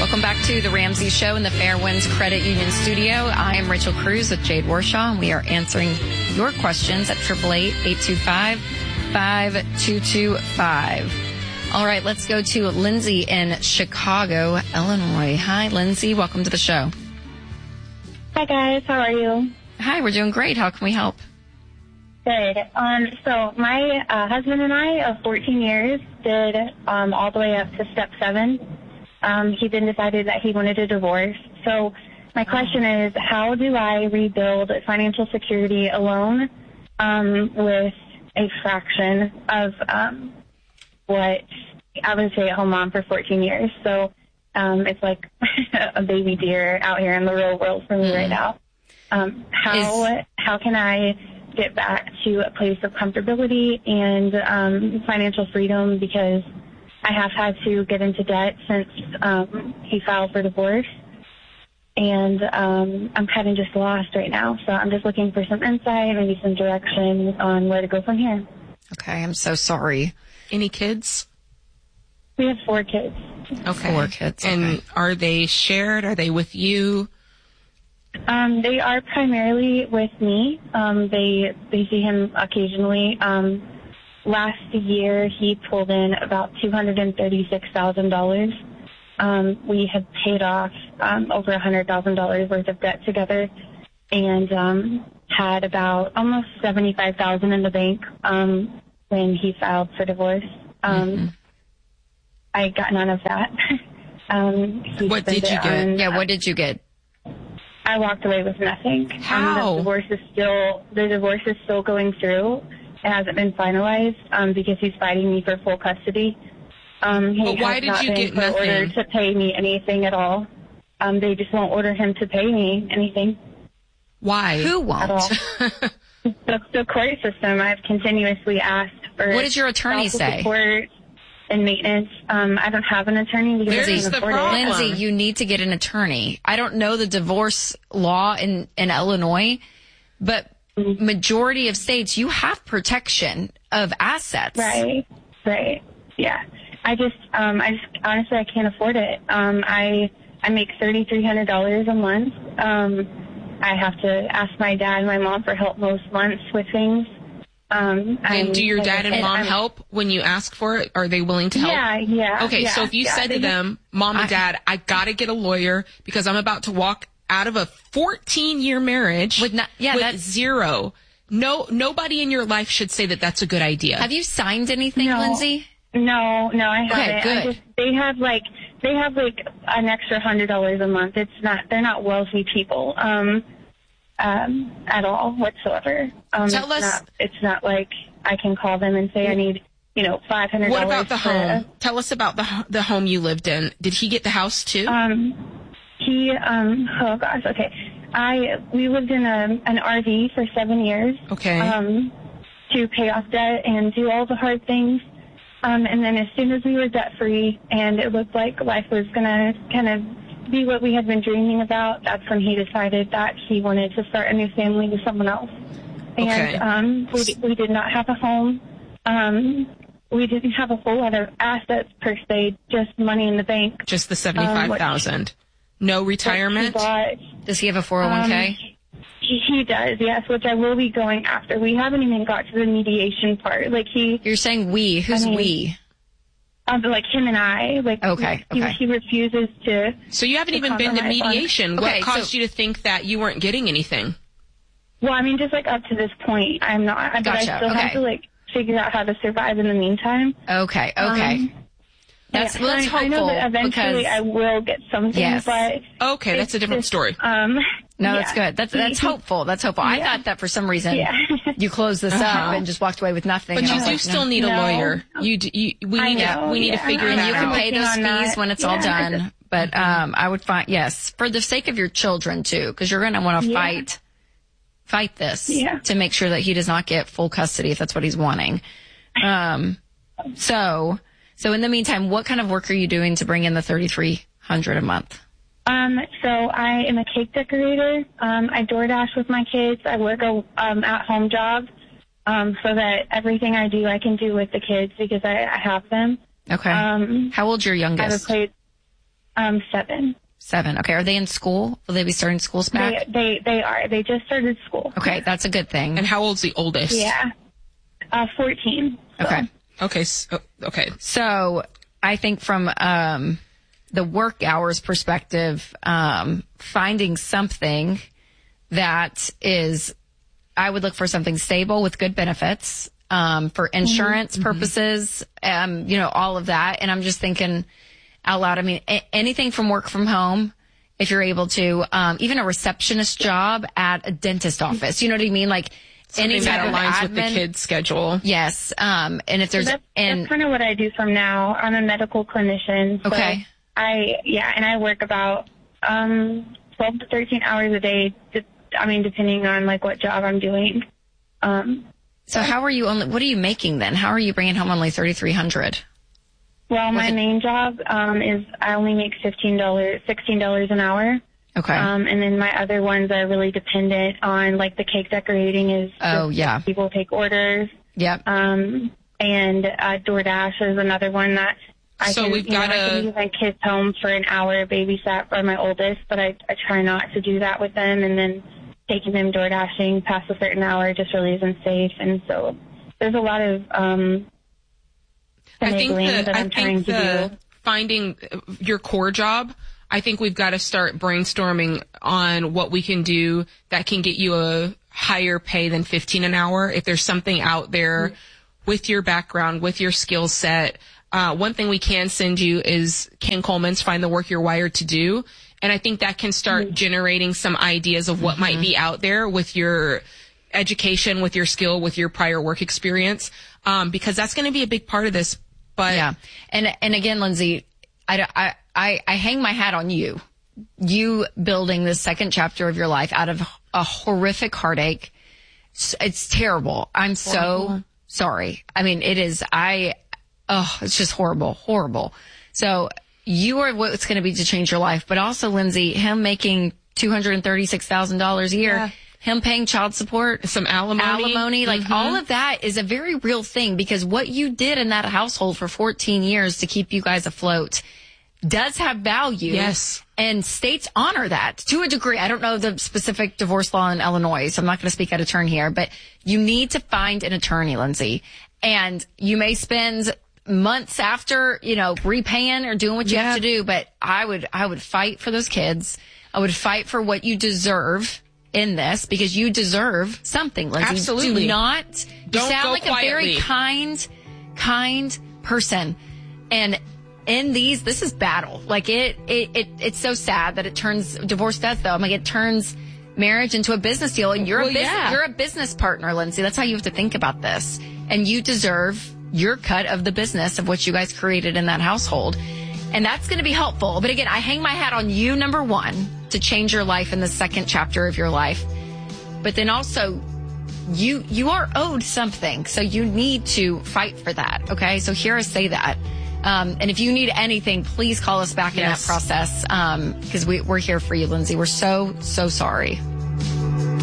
Welcome back to the Ramsey Show in the Fairwinds Credit Union studio. I am Rachel Cruz with Jade Warshaw, and we are answering your questions at 888-825-5225. All right, let's go to Lindsay in Chicago, Illinois. Hi, Lindsay. Welcome to the show. Hi, guys. How are you? Hi, we're doing great. How can we help? Good. So my husband and I, of 14 years, did all the way up to step 7. He then decided that he wanted a divorce. So my question is, how do I rebuild financial security alone with a fraction of what I was a stay-at-home mom for 14 years? So it's like a baby deer out here in the real world for me right now. How can I get back to a place of comfortability and financial freedom, because I have had to get into debt since he filed for divorce, and I'm kind of just lost right now. So I'm just looking for some insight, maybe some direction on where to go from here. Okay, I'm so sorry. Any kids? We have 4 kids. Okay. 4 kids. Okay. And are they shared? Are they with you? They are primarily with me. They see him occasionally. Last year, he pulled in about $236,000. We had paid off over $100,000 worth of debt together, and had about almost $75,000 in the bank when he filed for divorce. I got none of that. What did you get? What did you get? I walked away with nothing. How? The divorce is still going through. It hasn't been finalized because he's fighting me for full custody. But why did you get nothing? Order to pay me anything at all. They just won't order him to pay me anything. Why? Who won't? At all. The court system. I've continuously asked for. What does your attorney say? Support and maintenance. I don't have an attorney because I can't afford it. Lindsay, you need to get an attorney. I don't know the divorce law in Illinois, but majority of states, you have protection of assets. Right. Yeah. I just honestly, I can't afford it. I make $3,300 a month. I have to ask my dad and my mom for help most months with things. And do your dad and mom help when you ask for it? Are they willing to help? Yeah. Okay, so if you said to them, Mom and Dad, I got to get a lawyer because I'm about to walk out of a 14-year marriage with zero. Nobody in your life should say that that's a good idea. Have you signed anything, No. Lindsay? No, I haven't. Good. They have an extra $100 a month. They're not wealthy people. At all whatsoever. Tell us. It's not like I can call them and say I need, $500. What about the home? Tell us about the home you lived in. Did he get the house too? Okay. We lived in an RV for 7 years. Okay. To pay off debt and do all the hard things. And then as soon as we were debt free and it looked like life was gonna kind of be what we had been dreaming about, that's when he decided that he wanted to start a new family with someone else. And we did not have a home. We didn't have a whole lot of assets per se, just money in the bank. Just the $75,000. No retirement? Does he have a 401k? He does, yes, which I will be going after. We haven't even got to the mediation part. You're saying we. Who's we? Like him and I. He refuses to. So you haven't even been to mediation. What caused you to think that you weren't getting anything? Well, I mean, just up to this point, I'm not. But I still have to figure out how to survive in the meantime. Okay. That's hopeful. I know that eventually I will get something. Yes. But okay, that's a different story. That's good. That's hopeful. That's hopeful. I thought that for some reason you closed this up and just walked away with nothing. But you do still need a lawyer. We need to figure it out. You can pay those fees when it's all done. But I would find for the sake of your children too, because you're going to want to fight this to make sure that he does not get full custody if that's what he's wanting. So in the meantime, what kind of work are you doing to bring in the $3,300 a month? So I am a cake decorator. I DoorDash with my kids. I work a at-home job so that everything I do, I can do with the kids because I have them. Okay. How old's your youngest? 7. 7. Okay. Are they in school? Will they be starting schools back? They are. They just started school. Okay. That's a good thing. And how old's the oldest? Yeah. 14. So. Okay. Okay. So I think from, the work hours perspective, finding something that is, I would look for something stable with good benefits, for insurance purposes, all of that. And I'm just thinking out loud. I mean, anything from work from home, if you're able to, even a receptionist job at a dentist office, you know what I mean? Like something any type that aligns of admin, with the kids' schedule. Yes. And if there's, that's kind of what I do from now. I'm a medical clinician. So okay. And I work about 12 to 13 hours a day. Depending on like what job I'm doing. So how are you what are you making then? How are you bringing home only $3,300? Well, my main job is I only make $16 an hour. Okay. And then my other ones are really dependent on like the cake decorating is. Oh yeah. People take orders. Yep. And DoorDash is another one that. I can leave my kids home for an hour babysat for my oldest, but I try not to do that with them, and then taking them door dashing past a certain hour just really isn't safe. And so there's a lot of finding your core job, I think we've got to start brainstorming on what we can do that can get you a higher pay than $15 an hour. If there's something out there with your background, with your skill set. One thing we can send you is Ken Coleman's Find the Work You're Wired to Do. And I think that can start generating some ideas of what might be out there with your education, with your skill, with your prior work experience. Because that's going to be a big part of this. But yeah. And again, Lindsay, I hang my hat on you building this second chapter of your life out of a horrific heartache. It's terrible. I'm so sorry. I mean, it is, it's just horrible. So you are what's going to be to change your life, but also Lindsay, him making $236,000 a year, him paying child support, some alimony, like all of that is a very real thing because what you did in that household for 14 years to keep you guys afloat does have value. Yes. And states honor that to a degree. I don't know the specific divorce law in Illinois, so I'm not going to speak out of turn here, but you need to find an attorney, Lindsay, and you may spend months after, repaying or doing what you have to do. But I would fight for those kids. I would fight for what you deserve in this because you deserve something, Lindsay. Absolutely. Don't sound like quietly. A very kind person. And in this is battle. Like it's so sad that divorce does though. It turns marriage into a business deal and you're a business partner, Lindsay. That's how you have to think about this. And you deserve your cut of the business of what you guys created in that household. And that's going to be helpful. But again, I hang my hat on you, number one, to change your life in the second chapter of your life. But then also, you are owed something. So you need to fight for that. Okay. So hear us say that. And if you need anything, please call us back in that process. Because we're here for you, Lindsay. We're so sorry.